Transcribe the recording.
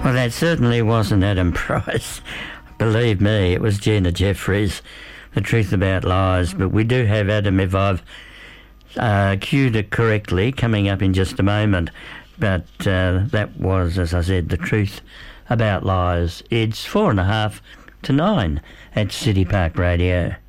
Well, that certainly wasn't Adam Price. Believe me, it was Gina Jeffries, The Truth About Lies. But we do have Adam, if I've cued it correctly, coming up in just a moment. But that was, as I said, The Truth About Lies. It's 8:45 to 9 at City Park Radio.